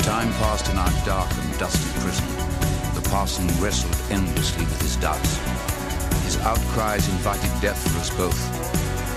Time passed in our dark and dusty prison. The parson wrestled endlessly with his doubts. His outcries invited death for us both.